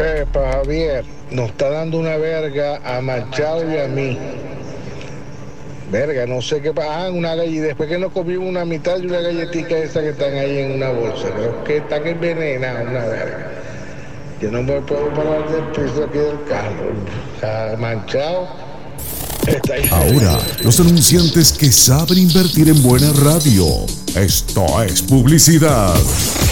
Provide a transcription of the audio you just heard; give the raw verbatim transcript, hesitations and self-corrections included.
Epa, Javier, nos está dando una verga a Machado y a mí. Verga, no sé qué pasa. Ah, una galleta. Después que nos comimos una mitad de una galletita esa que están ahí en una bolsa. Creo que están envenenadas, una verga. Yo no me puedo parar del piso aquí del carro. O sea, Machado está ahí. Ahora, los anunciantes que saben invertir en buena radio. Esto es publicidad.